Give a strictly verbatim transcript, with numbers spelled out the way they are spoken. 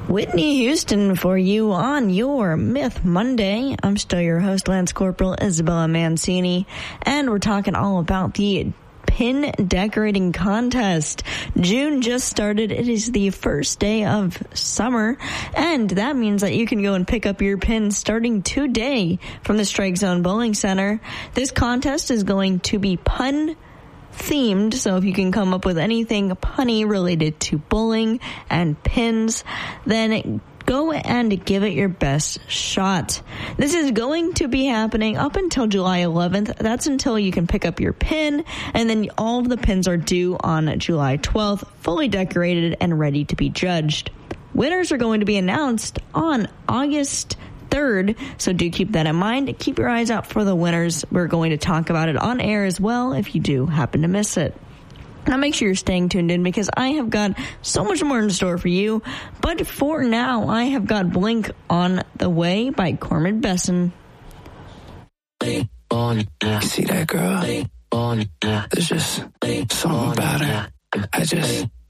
Whitney Houston for you on your Myth Monday. I'm still your host, Lance Corporal Isabella Mancini, and we're talking all about the pin decorating contest. June just started. It is the first day of summer, and that means that you can go and pick up your pins starting today from the Strike Zone Bowling Center. This contest is going to be pun themed, so if you can come up with anything punny related to bowling and pins, then go and give it your best shot. This is going to be happening up until July eleventh. That's until you can pick up your pin, and then all of the pins are due on July twelfth, fully decorated and ready to be judged. Winners are going to be announced on August third, so do keep that in mind. Keep your eyes out for the winners. We're going to talk about it on air as well if you do happen to miss it. Now make sure you're staying tuned in because I have got so much more in store for you. But for now, I have got Blink on the way by Corman Besson. See that girl? There's just something about her. I just